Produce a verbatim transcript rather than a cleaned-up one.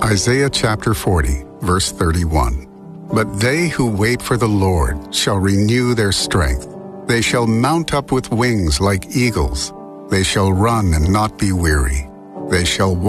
Isaiah chapter forty, verse thirty-one. But they who wait for the Lord shall renew their strength. They shall mount up with wings like eagles. They shall run and not be weary. They shall walk